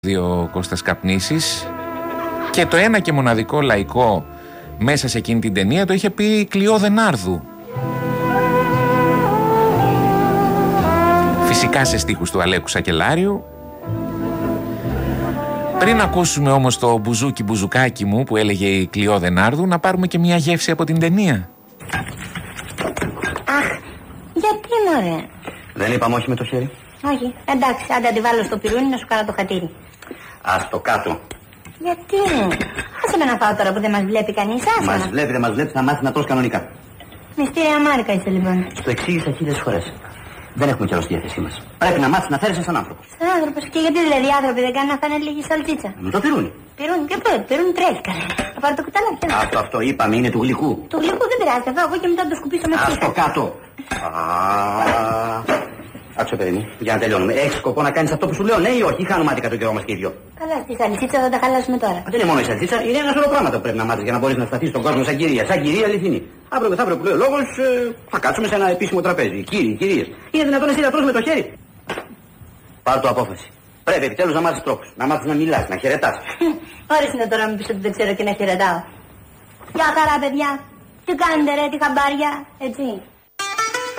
ο Κώστας Καπνίσης, και το ένα και μοναδικό λαϊκό μέσα σε εκείνη την ταινία το είχε πει Κλειό Δενάρδου. Φυσικά σε στίχους του Αλέκου Σακελάριου. Πριν ακούσουμε όμως το μπουζούκι μπουζουκάκι μου που έλεγε η Κλειό Δενάρδου, να πάρουμε και μια γεύση από την ταινία. Αχ, γιατί μωρέ? Δεν είπαμε όχι με το χέρι? Όχι, εντάξει, άντε να τη βάλω στο πυρούνι να σου κάνω το χατήρι. Ας το κάτω. Γιατί? Άσε με να φάω τώρα που δεν μας βλέπει κανείς, άσε. Μας βλέπει, δεν μας βλέπει, θα μάθει να τρως κανονικά. Μυστήρια Μάρικα είσαι λοιπόν. Στο εξήγησα 1000 φορές. Δεν έχουμε καιρό στη διάθεσή μας. Πρέπει να μάθεις να φέρεσαι σαν άνθρωπος. Σαν άνθρωπος? Και γιατί δηλαδή οι άνθρωποι δεν κάνουν να φάνε λίγη σαλτσίτσα? Με το πυρούνι. Πυρούνι, και αυτό, πυρούνι τρέχει καλά. Θα πάρω το κουταλάκι. Αυτό είπαμε, είναι του γλυκού. Του γλυκού δεν πειράζει, θα φάω εγώ και μετά το σκουπίσω με Ας το κάτω. Άκουσα παιδί μου, για να τελειώνουμε. Έχεις σκοπό να κάνεις αυτό που σου λέω, ναι ή όχι? Ή χάνουμε άτικα το καιρό μας και οι δυο? Καλά, στη σαλτσίτσα θα τα χαλάσουμε τώρα. Δεν είναι μόνο η σαλτσίτσα, είναι ένα σωρό πράγματα που πρέπει να μάθεις για να μπορείς να σταθείς στον κόσμο σαν κυρία. Σαν κυρία αληθινή. Αύριο μεθαύριο που λέει ο λόγος, θα κάτσουμε σε ένα επίσημο τραπέζι. Κύριοι, κυρίες. Είναι δυνατόν εσύ να τρως με το χέρι? Πάρ' το απόφαση. Πρέπει επιτέλους να μάθεις τρόπους. Να μάθεις να μιλάς, να χαιρετάς. Ώρες είναι τώρα να μου πεις ότι δεν ξέρω και να χαιρετάω. Γεια χαρά παιδιά. Τι κάνετε ρε, τι χαμπάρια, έτσι?